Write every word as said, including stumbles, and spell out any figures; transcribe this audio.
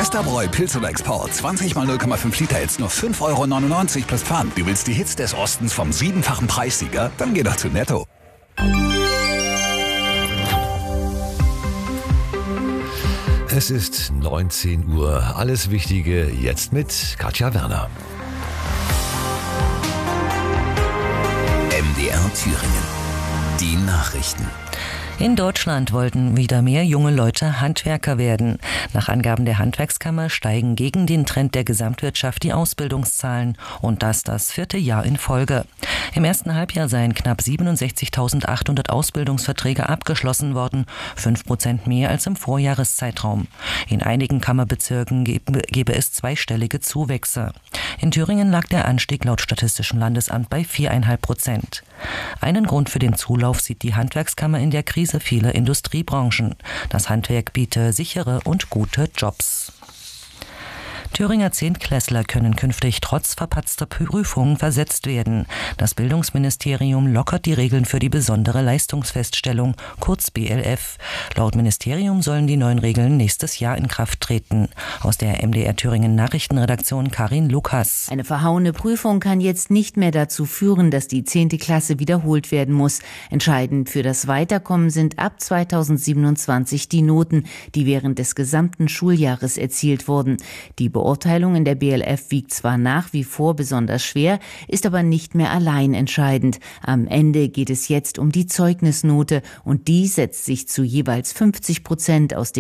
Westerbräu Pilz oder Export. zwanzig mal null Komma fünf Liter jetzt nur fünf Euro neunundneunzig plus Pfand. Du willst die Hits des Ostens vom siebenfachen Preissieger? Dann geh doch zu Netto. Es ist neunzehn Uhr. Alles Wichtige jetzt mit Katja Werner. M D R Thüringen. Die Nachrichten. In Deutschland wollten wieder mehr junge Leute Handwerker werden. Nach Angaben der Handwerkskammer steigen gegen den Trend der Gesamtwirtschaft die Ausbildungszahlen und das das vierte Jahr in Folge. Im ersten Halbjahr seien knapp siebenundsechzigtausendachthundert Ausbildungsverträge abgeschlossen worden, fünf Prozent mehr als im Vorjahreszeitraum. In einigen Kammerbezirken gebe es zweistellige Zuwächse. In Thüringen lag der Anstieg laut Statistischem Landesamt bei vier Komma fünf Prozent. Einen Grund für den Zulauf sieht die Handwerkskammer in der Krise vieler Industriebranchen. Das Handwerk biete sichere und gute Jobs. Thüringer Zehntklässler können künftig trotz verpatzter Prüfungen versetzt werden. Das Bildungsministerium lockert die Regeln für die besondere Leistungsfeststellung, kurz B L F. Laut Ministerium sollen die neuen Regeln nächstes Jahr in Kraft treten. Aus der M D R Thüringen Nachrichtenredaktion Karin Lukas. Eine verhauene Prüfung kann jetzt nicht mehr dazu führen, dass die zehnte Klasse wiederholt werden muss. Entscheidend für das Weiterkommen sind ab zweitausendsiebenundzwanzig die Noten, die während des gesamten Schuljahres erzielt wurden. Die Beurteilung in der B L F wiegt zwar nach wie vor besonders schwer, ist aber nicht mehr allein entscheidend. Am Ende geht es jetzt um die Zeugnisnote und die setzt sich zu jeweils fünfzig Prozent aus